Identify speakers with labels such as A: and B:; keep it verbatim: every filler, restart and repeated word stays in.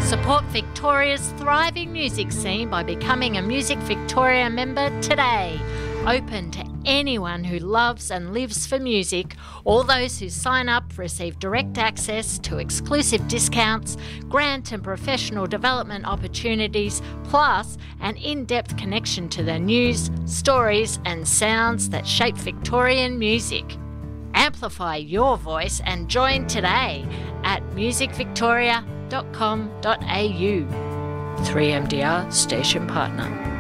A: Support Victoria's thriving music scene by becoming a Music Victoria member today. Open to anyone who loves and lives for music. All those who sign up receive direct access to exclusive discounts, grant and professional development opportunities, plus an in-depth connection to the news, stories and sounds that shape Victorian music. Amplify your voice and join today at music victoria dot com dot a u. three M D R Station Partner.